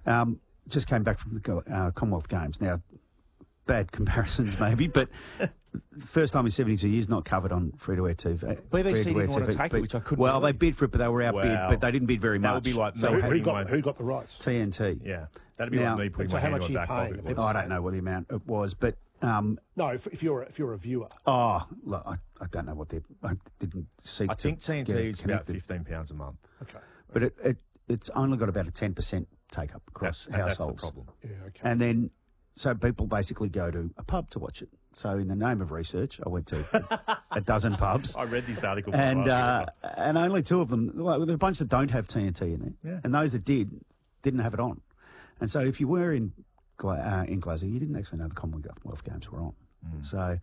Just came back from the Commonwealth Games. Now, bad comparisons maybe, but first time in 72 years not covered on free-to-air TV. BBC didn't want to take it, which I couldn't Well, believe. they bid for it, but they were outbid, but they didn't bid very much. That would be like So who got the rights? TNT. Yeah, that'd be like me putting my hand on that pocket. I don't know what the amount it was, but... no, if you're a viewer. Oh, look, I don't know what I didn't seek I think TNT is about connected. £15 a month. Okay. But it's only got about a 10% take-up across households. That's the problem. Yeah, okay. And then, so people basically go to a pub to watch it. So in the name of research, I went to a dozen pubs. I read this article. And only two of them, well, there were a bunch that don't have TNT in there. Yeah. And those that didn't have it on. And so if you were in Glasgow, you didn't actually know the Commonwealth Games were on. So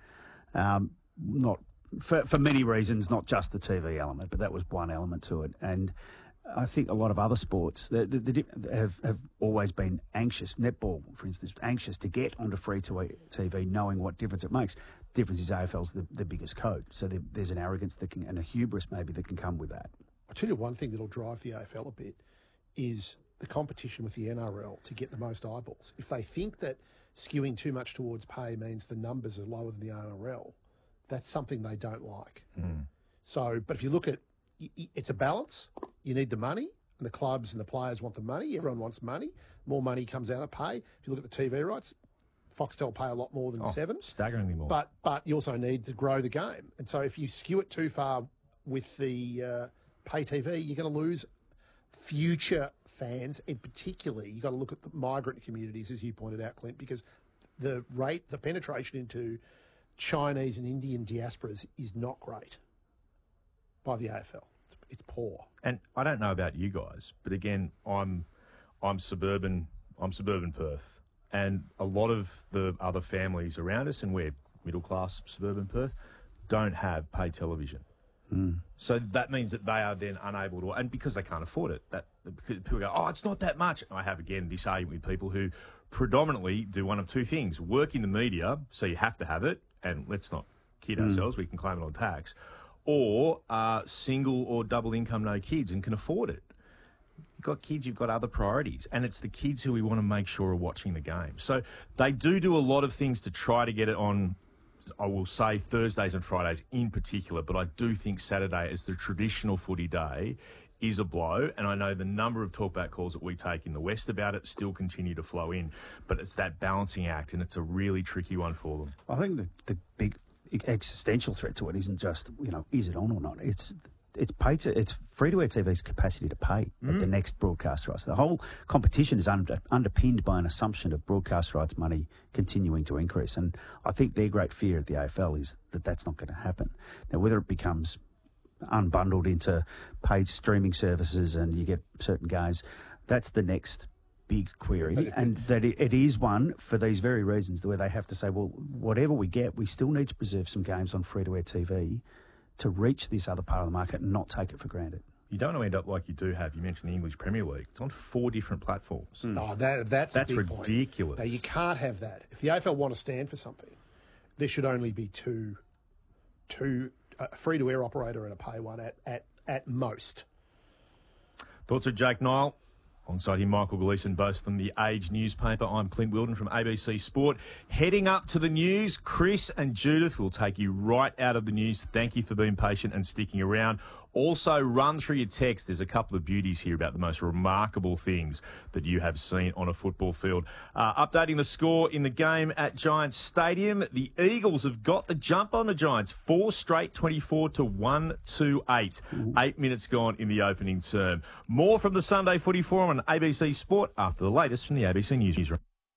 not for many reasons, not just the TV element, but that was one element to it. And I think a lot of other sports have always been anxious. Netball, for instance, anxious to get onto free TV, knowing what difference it makes. The difference is AFL's the biggest code, so there's an arrogance and a hubris maybe that can come with that. I'll tell you one thing that'll drive the AFL a bit is the competition with the NRL to get the most eyeballs. If they think that skewing too much towards pay means the numbers are lower than the NRL, that's something they don't like. So, but if you look at, it's a balance. You need the money, and the clubs and the players want the money. Everyone wants money. More money comes out of pay. If you look at the TV rights, Foxtel pay a lot more than Seven. Staggeringly more. But you also need to grow the game. And so if you skew it too far with the pay TV, you're going to lose future fans. And particularly, you've got to look at the migrant communities, as you pointed out, Clint, because the penetration into Chinese and Indian diasporas is not great by the AFL. It's poor. And I don't know about you guys, but again, I'm suburban Perth, and a lot of the other families around us, and we're middle class suburban Perth, don't have paid television. So that means that they are then unable to, and because they can't afford it, that people go, oh, it's not that much. And I have again this argument with people who predominantly do one of two things: work in the media, so you have to have it, and let's not kid ourselves, we can claim it on tax, or single or double income, no kids, and can afford it. You've got kids, you've got other priorities, and it's the kids who we want to make sure are watching the game. So they do a lot of things to try to get it on, I will say, Thursdays and Fridays in particular, but I do think Saturday as the traditional footy day is a blow, and I know the number of talkback calls that we take in the West about it still continue to flow in, but it's that balancing act, and it's a really tricky one for them. I think the big existential threat to it isn't just, is it on or not? It's free-to-air TV's capacity to pay at the next broadcast rights. The whole competition is underpinned by an assumption of broadcast rights money continuing to increase, and I think their great fear at the AFL is that that's not going to happen. Now, whether it becomes unbundled into paid streaming services and you get certain games, that's the next big query, and that it is one for these very reasons where they have to say, well, whatever we get, we still need to preserve some games on free-to-air TV to reach this other part of the market and not take it for granted. You don't want to end up like you do have. You mentioned the English Premier League. It's on 4 different platforms. No, that's a big ridiculous. Point. No, you can't have that. If the AFL want to stand for something, there should only be two a free-to-air operator and a pay one at most. Thoughts of Jake Nile? Alongside him, Michael Gleeson, both from the Age newspaper. I'm Clint Wilden from ABC Sport. Heading up to the news, Chris and Judith will take you right out of the news. Thank you for being patient and sticking around. Also, run through your text. There's a couple of beauties here about the most remarkable things that you have seen on a football field. Updating the score in the game at Giants Stadium. The Eagles have got the jump on the Giants. 4 straight, 24-128. 8 minutes gone in the opening term. More from the Sunday Footy Forum on ABC Sport after the latest from the ABC Newsroom.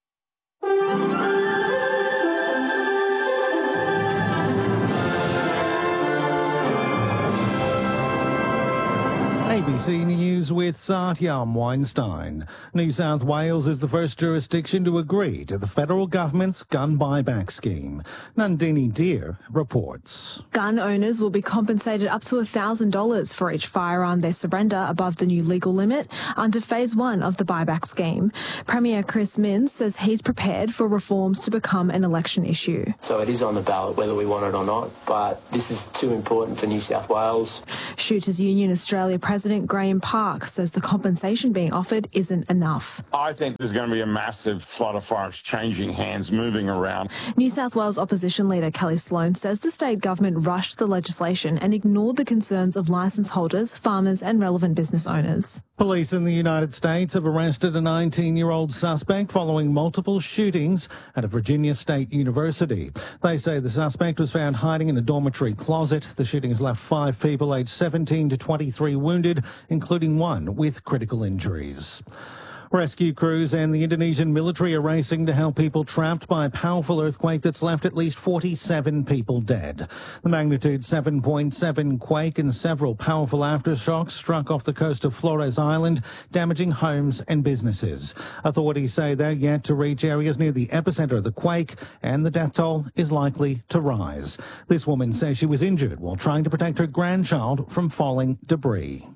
ABC News with Satyam Weinstein. New South Wales is the first jurisdiction to agree to the federal government's gun buyback scheme. Nandini Deer reports. Gun owners will be compensated up to $1,000 for each firearm they surrender above the new legal limit under Phase 1 of the buyback scheme. Premier Chris Minns says he's prepared for reforms to become an election issue. So it is on the ballot whether we want it or not, but this is too important for New South Wales. Shooters Union Australia President President Graham Park says the compensation being offered isn't enough. I think there's going to be a massive flood of forests changing hands, moving around. New South Wales opposition leader Kelly Sloan says the state government rushed the legislation and ignored the concerns of licence holders, farmers and relevant business owners. Police in the United States have arrested a 19-year-old suspect following multiple shootings at a Virginia State University. They say the suspect was found hiding in a dormitory closet. The shooting has left 5 people aged 17 to 23 wounded, including one with critical injuries. Rescue crews and the Indonesian military are racing to help people trapped by a powerful earthquake that's left at least 47 people dead. The magnitude 7.7 quake and several powerful aftershocks struck off the coast of Flores Island, damaging homes and businesses. Authorities say they're yet to reach areas near the epicenter of the quake, and the death toll is likely to rise. This woman says she was injured while trying to protect her grandchild from falling debris.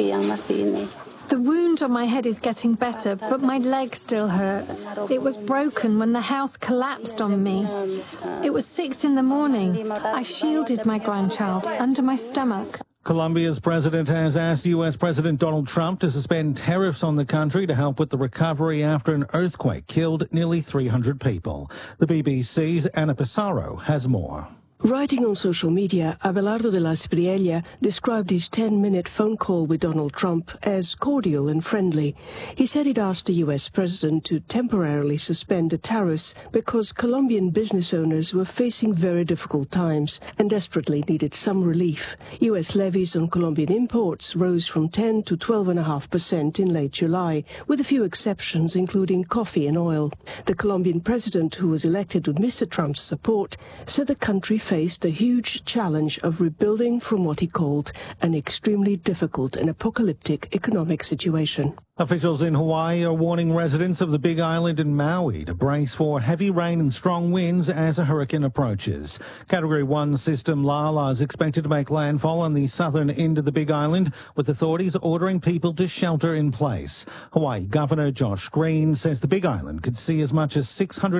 The wound on my head is getting better, but my leg still hurts. It was broken when the house collapsed on me. It was 6 a.m. I shielded my grandchild under my stomach. Colombia's president has asked U.S. President Donald Trump to suspend tariffs on the country to help with the recovery after an earthquake killed nearly 300 people. The BBC's Ana Pissarro has more. Writing on social media, Abelardo de la Espriella described his 10-minute phone call with Donald Trump as cordial and friendly. He said he'd asked the U.S. president to temporarily suspend the tariffs because Colombian business owners were facing very difficult times and desperately needed some relief. U.S. levies on Colombian imports rose from 10 to 12.5% in late July, with a few exceptions including coffee and oil. The Colombian president, who was elected with Mr. Trump's support, said the country faced a huge challenge of rebuilding from what he called an extremely difficult and apocalyptic economic situation. Officials in Hawaii are warning residents of the Big Island and Maui to brace for heavy rain and strong winds as a hurricane approaches. Category 1 system Lala is expected to make landfall on the southern end of the Big Island, with authorities ordering people to shelter in place. Hawaii Governor Josh Green says the Big Island could see as much as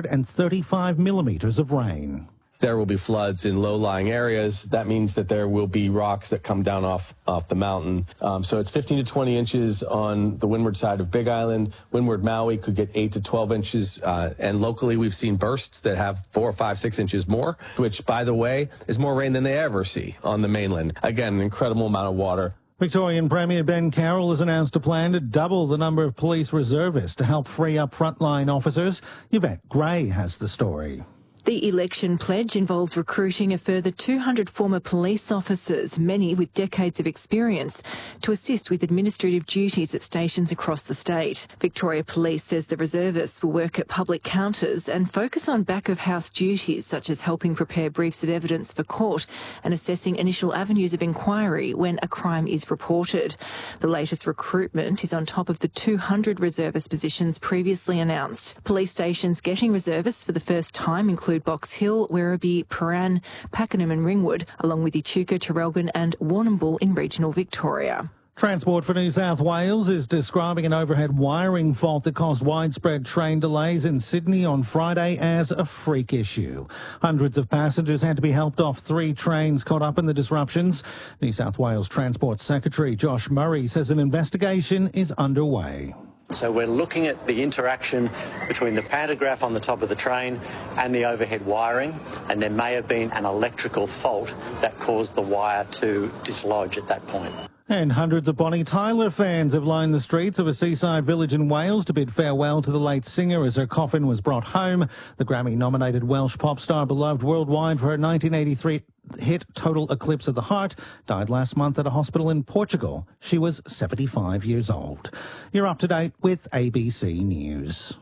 635 millimetres of rain. There will be floods in low-lying areas. That means that there will be rocks that come down off the mountain. So it's 15 to 20 inches on the windward side of Big Island. Windward Maui could get 8 to 12 inches. And locally, we've seen bursts that have 4, 5, 6 inches more, which, by the way, is more rain than they ever see on the mainland. Again, an incredible amount of water. Victorian Premier Ben Carroll has announced a plan to double the number of police reservists to help free up frontline officers. Yvette Gray has the story. The election pledge involves recruiting a further 200 former police officers, many with decades of experience, to assist with administrative duties at stations across the state. Victoria Police says the reservists will work at public counters and focus on back-of-house duties such as helping prepare briefs of evidence for court and assessing initial avenues of inquiry when a crime is reported. The latest recruitment is on top of the 200 reservist positions previously announced. Police stations getting reservists for the first time include Box Hill, Werribee, Prahran, Pakenham and Ringwood, along with Echuca, Traralgon and Warrnambool in regional Victoria. Transport for New South Wales is describing an overhead wiring fault that caused widespread train delays in Sydney on Friday as a freak issue. Hundreds of passengers had to be helped off 3 trains caught up in the disruptions. New South Wales Transport Secretary Josh Murray says an investigation is underway. So we're looking at the interaction between the pantograph on the top of the train and the overhead wiring, and there may have been an electrical fault that caused the wire to dislodge at that point. And hundreds of Bonnie Tyler fans have lined the streets of a seaside village in Wales to bid farewell to the late singer as her coffin was brought home. The Grammy-nominated Welsh pop star, beloved worldwide for her 1983 hit Total Eclipse of the Heart, died last month at a hospital in Portugal. She was 75 years old. You're up to date with ABC News.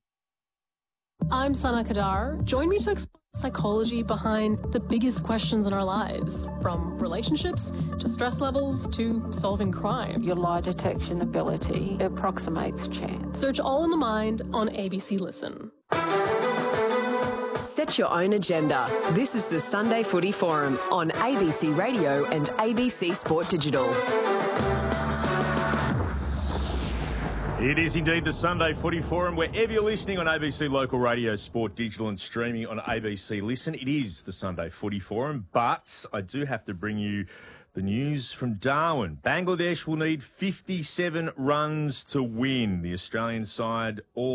I'm Sana Kadar. Join me to explore psychology behind the biggest questions in our lives, from relationships to stress levels to solving crime. Your lie detection ability approximates chance. Search All in the Mind on ABC Listen. Set your own agenda. This is the Sunday Footy Forum on ABC Radio and ABC Sport Digital. It is indeed the Sunday Footy Forum. Wherever you're listening on ABC Local Radio, Sport Digital and streaming on ABC Listen, it is the Sunday Footy Forum. But I do have to bring you The news from Darwin. Bangladesh will need 57 runs to win. The Australian side all